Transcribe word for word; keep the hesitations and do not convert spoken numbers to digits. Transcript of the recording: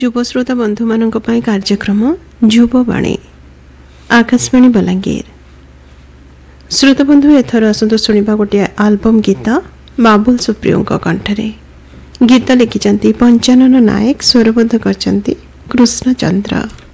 युव श्रोता बंधु मान कार्यक्रम युववाणी आकाशवाणी बलांगीर। श्रोता बंधु एथर आसतु शुणा गोटे आल्बम गीत बाबुल सुप्रियों कंठरे। गीत लिखिं पंचानन नायक, स्वरबद्ध कर कृष्णचंद्र।